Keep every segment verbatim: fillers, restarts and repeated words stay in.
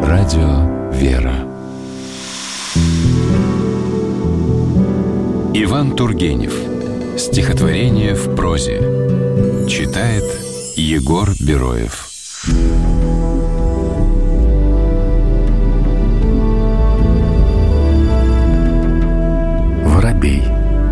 Радио «Вера». Иван Тургенев. Стихотворение в прозе. Читает Егор Бероев. Воробей.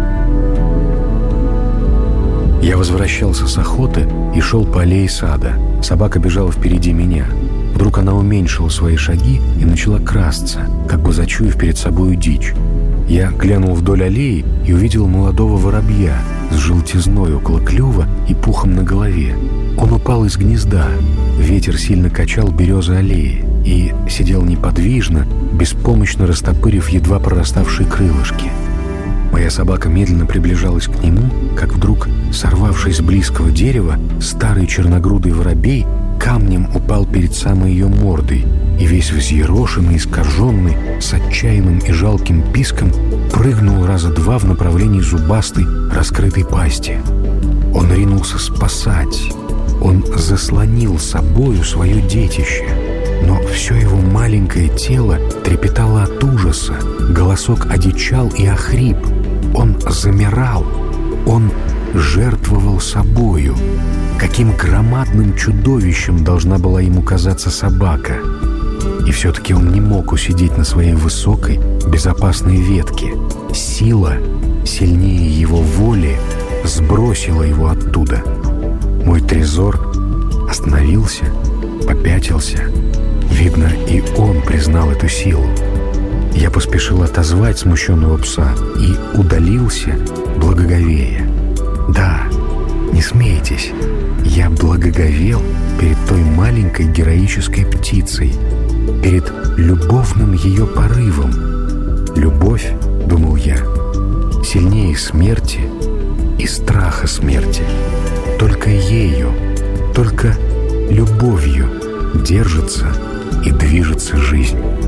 Я возвращался с охоты и шел по аллее сада. Собака бежала впереди меня. Вдруг она уменьшила свои шаги и начала красться, как бы зачуяв перед собою дичь. Я глянул вдоль аллеи и увидел молодого воробья с желтизной около клюва и пухом на голове. Он упал из гнезда. Ветер сильно качал березы аллеи и сидел неподвижно, беспомощно растопырив едва прораставшие крылышки. Моя собака медленно приближалась к нему, как вдруг, сорвавшись с близкого дерева, старый черногрудый воробей камнем упал перед самой ее мордой и весь взъерошенный, искаженный, с отчаянным и жалким писком прыгнул раза два в направлении зубастой, раскрытой пасти. Он ринулся спасать. Он заслонил собою свое детище. Но все его маленькое тело трепетало от ужаса. Голосок одичал и охрип. Он замирал. Он жертвовал собою. Каким громадным чудовищем должна была ему казаться собака. И все-таки он не мог усидеть на своей высокой, безопасной ветке. Сила, сильнее его воли, сбросила его оттуда. Мой трезор остановился, попятился. Видно, и он признал эту силу. Я поспешил отозвать смущенного пса и удалился, благоговея. Да, не смейтесь, я благоговел перед той маленькой героической птицей, перед любовным ее порывом. Любовь, думал я, сильнее смерти и страха смерти. Только ею, только любовью держится и движется жизнь.